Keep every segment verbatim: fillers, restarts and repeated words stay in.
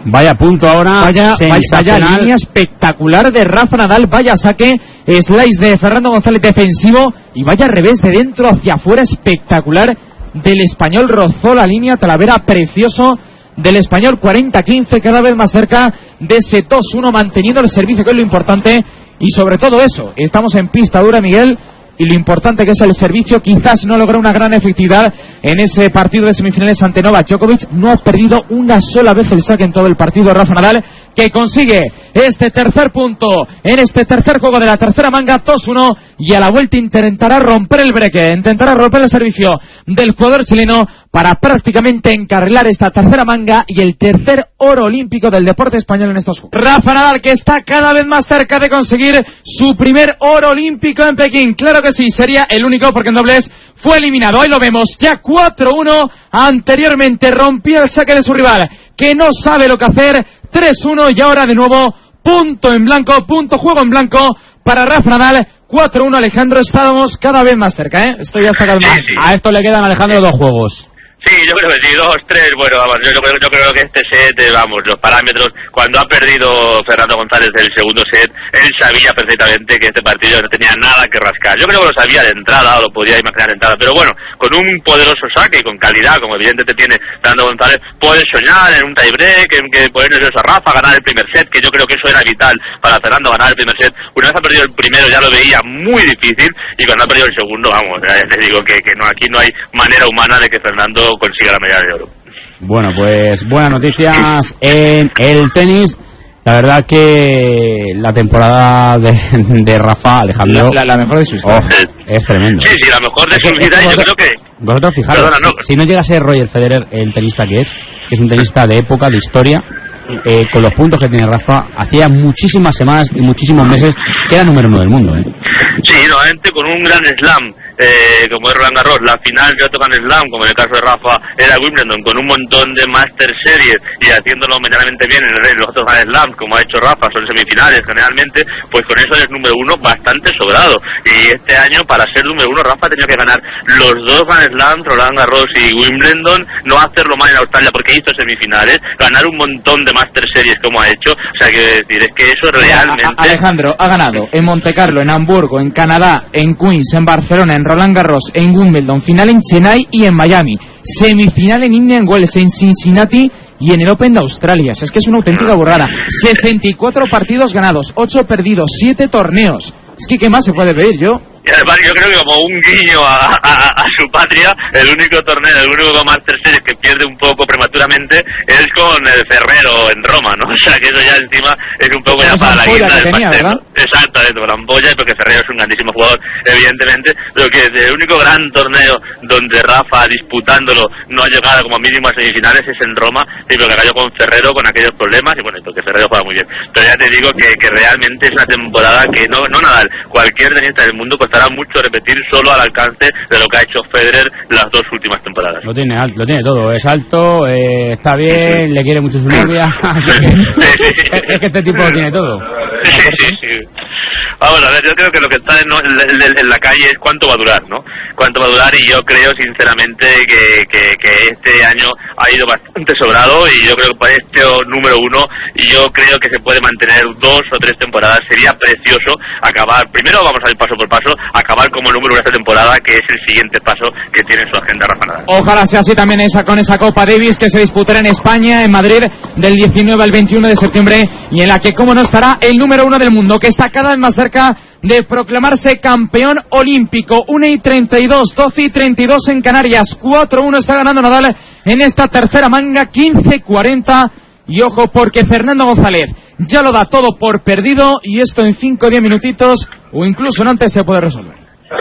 Vaya punto ahora. Vaya, vaya, vaya línea espectacular de Rafa Nadal. Vaya saque, slice de Fernando González defensivo. Y vaya revés de dentro hacia afuera espectacular del español. Rozó la línea, Talavera precioso del español. Cuarenta a quince, cada vez más cerca de ese dos uno, manteniendo el servicio, que es lo importante. Y sobre todo eso, estamos en pista dura, Miguel, y lo importante que es el servicio. Quizás no logró una gran efectividad en ese partido de semifinales ante Novak Djokovic. No ha perdido una sola vez el saque en todo el partido Rafa Nadal, que consigue este tercer punto en este tercer juego de la tercera manga. Dos uno, y a la vuelta intentará romper el breque, intentará romper el servicio del jugador chileno para prácticamente encarrilar esta tercera manga y el tercer oro olímpico del deporte español en estos juegos. Rafa Nadal, que está cada vez más cerca de conseguir su primer oro olímpico en Pekín. Claro que sí, sería el único, porque en dobles fue eliminado. Ahí lo vemos, ya cuatro uno. Anteriormente rompía el saque de su rival, que no sabe lo que hacer. Tres uno, y ahora de nuevo punto en blanco, punto juego en blanco para Rafa Nadal. Cuatro uno, Alejandro, estábamos cada vez más cerca, ¿eh? Esto ya está calmado. Sí, sí. A esto le quedan, Alejandro, dos juegos. Sí, yo creo que sí, dos, tres, bueno, vamos, yo, yo, creo, yo creo que este set, vamos, los parámetros, cuando ha perdido Fernando González el segundo set, él sabía perfectamente que este partido no tenía nada que rascar. Yo creo que lo sabía de entrada, o lo podía imaginar de entrada, pero bueno, con un poderoso saque y con calidad, como evidentemente tiene Fernando González, puedes soñar en un tiebreak, en que poner nervioso a Rafa, ganar el primer set, que yo creo que eso era vital para Fernando, ganar el primer set. Una vez ha perdido el primero ya lo veía muy difícil, y cuando ha perdido el segundo, vamos, ya te digo que, que no, aquí no hay manera humana de que Fernando consiga la medalla de oro. Bueno, pues buenas noticias en el tenis. La verdad que la temporada de, de Rafa, Alejandro, la, la, la mejor de su historia. Oh, es tremendo. Sí, sí, la mejor de su vida, y yo creo que... Vosotros fijaros, Perdona, no. si, si no llega a ser Roger Federer el tenista que es, que es un tenista de época, de historia, eh, con los puntos que tiene Rafa, hacía muchísimas semanas y muchísimos meses que era número uno del mundo, ¿eh? Sí, nuevamente con un gran slam, eh, como es Roland Garros, la final de otro gran slam, como en el caso de Rafa, era Wimbledon, con un montón de Master Series y haciéndolo medianamente bien en los otros gran slams, como ha hecho Rafa, son semifinales generalmente, pues con eso es número uno bastante sobrado. Y este año, para ser número uno, Rafa ha tenido que ganar los dos gran slams, Roland Garros y Wimbledon, no hacerlo mal en Australia porque hizo semifinales, ganar un montón de Master Series como ha hecho, o sea, que decir, es que eso realmente... A, a, Alejandro ha ganado en Monte Carlo, en Hamburgo, en Canadá, en Queens, en Barcelona, en Roland Garros, en Wimbledon, final en Chennai y en Miami, semifinal en Indian Wells, en Cincinnati y en el Open de Australia. Es que es una auténtica burrada. sesenta y cuatro partidos ganados, ocho perdidos, siete torneos. Es que ¿qué más se puede pedir? Yo Y además yo creo que como un guiño a, a, a su patria, el único torneo, el único Master Series que pierde un poco prematuramente es con el Ferrero en Roma, ¿no? O sea que eso ya encima es un poco ya para la guinda del pastel, ¿no? Exactamente, con la ampolla, porque Ferrero es un grandísimo jugador, evidentemente, pero que el único gran torneo donde Rafa, disputándolo, no ha llegado como mínimo a semifinales es en Roma, y porque cayó con Ferrero con aquellos problemas, y bueno, porque Ferrero juega muy bien. Pero ya te digo que, que realmente es una temporada que no, no Nadal, cualquier tenista del mundo costará mucho repetir solo al alcance de lo que ha hecho Federer las dos últimas temporadas. Lo tiene, lo tiene todo, es alto, eh, está bien, sí, le quiere mucho su novia, es, que, sí, sí. es, es que este tipo lo tiene todo. Sí, sí, sí. Vamos a ver, yo creo que lo que está en, en, en la calle es cuánto va a durar, ¿no? Cuánto va a durar, y yo creo sinceramente que, que, que este año ha ido bastante sobrado, y yo creo que para este número uno, y yo creo que se puede mantener dos o tres temporadas. Sería precioso acabar, primero vamos a ir paso por paso, acabar como número uno esta temporada, que es el siguiente paso que tiene en su agenda Rafa Nadal. Ojalá sea así también esa con esa Copa Davis que se disputará en España, en Madrid, del diecinueve al veintiuno de septiembre, y en la que, como no, estará el número uno del mundo, que está cada vez más cerca de proclamarse campeón olímpico. Una y treinta y dos, doce y treinta y dos en Canarias. Cuatro uno está ganando Nadal en esta tercera manga, quince cuarenta. Y ojo, porque Fernando González ya lo da todo por perdido, y esto en cinco o diez minutitos o incluso en antes se puede resolver.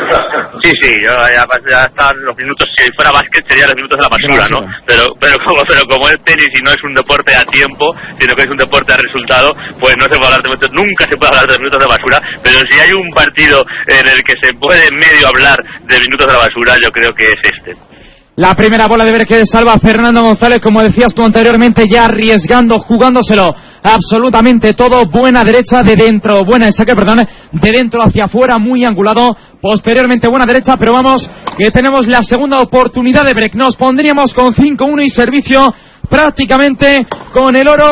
Sí, sí, ya, ya están los minutos. Si fuera básquet serían los minutos de la basura, ¿no? Pero pero como pero como es tenis y no es un deporte a tiempo, sino que es un deporte a resultado, pues no se puede hablar de minutos, nunca se puede hablar de minutos de basura. Pero si hay un partido en el que se puede medio hablar de minutos de la basura, yo creo que es este. La primera bola de ver que salva a Fernando González, como decías tú anteriormente, ya arriesgando, jugándoselo absolutamente todo. Buena derecha de dentro, buena el saque, perdón, de dentro hacia afuera, muy angulado. Posteriormente buena derecha, pero vamos, que tenemos la segunda oportunidad de break. Nos pondríamos con cinco uno y servicio prácticamente con el oro.